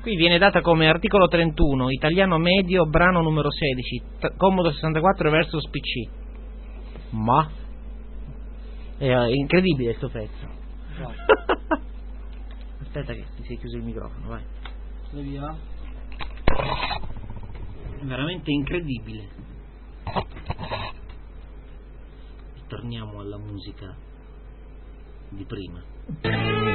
Qui viene data come articolo 31, italiano medio, brano numero 16, Commodore 64 versus PC. Ma è incredibile sto pezzo. Aspetta che ti sei chiuso il microfono, vai. Via. È veramente incredibile. Torniamo alla musica di prima.